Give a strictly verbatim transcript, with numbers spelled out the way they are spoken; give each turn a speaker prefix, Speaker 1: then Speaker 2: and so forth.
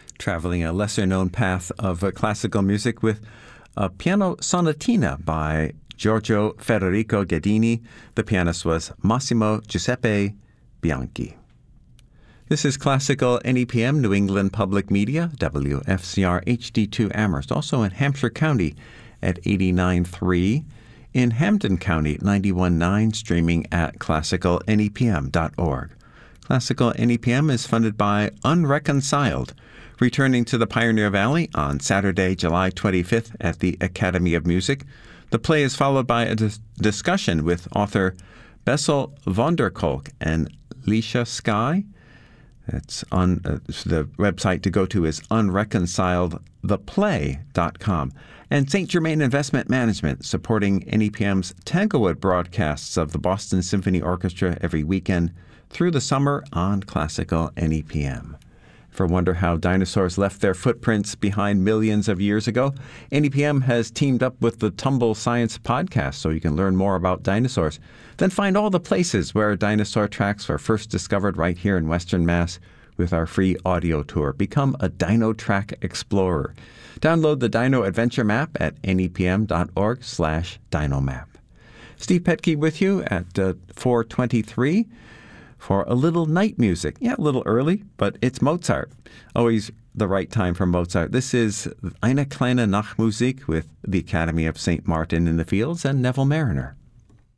Speaker 1: traveling a lesser-known path of uh, classical music with a piano sonatina by Giorgio Federico Ghedini. The pianist was Massimo Giuseppe Bianchi. This is Classical N E P M, New England Public Media, W F C R H D two Amherst, also in Hampshire County at eighty-nine point three, in Hampden County ninety-one point nine, streaming at classical N E P M dot org. Classical N E P M is funded by Unreconciled, returning to the Pioneer Valley on Saturday, July twenty-fifth at the Academy of Music. The play is followed by a dis- discussion with author Bessel van der Kolk and Leisha Sky. It's on uh, the website to go to is unreconciled the play dot com. And Saint Germain Investment Management, supporting N E P M's Tanglewood broadcasts of the Boston Symphony Orchestra every weekend through the summer on Classical N E P M. For wonder how dinosaurs left their footprints behind millions of years ago, N E P M has teamed up with the Tumble Science podcast so you can learn more about dinosaurs. Then find all the places where dinosaur tracks were first discovered right here in Western Mass with our free audio tour. Become a Dino Track Explorer. Download the Dino Adventure Map at nepm.org slash dinomap. Steve Petke with you at uh, four twenty-three. For a little night music. Yeah, a little early, but it's Mozart. Always the right time for Mozart. This is Eine kleine Nachtmusik with the Academy of Saint Martin in the Fields and Neville Mariner.